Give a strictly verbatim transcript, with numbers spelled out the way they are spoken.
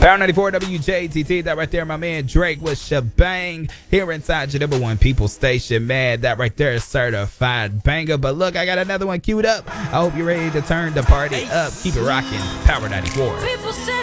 Power ninety-four W J T T. That right there, my man Drake with Shebang here inside your number one people station, man. That right there is certified banger. But look, I got another one queued up. I hope you're ready to turn the party up. Keep it rocking. Power ninety-four.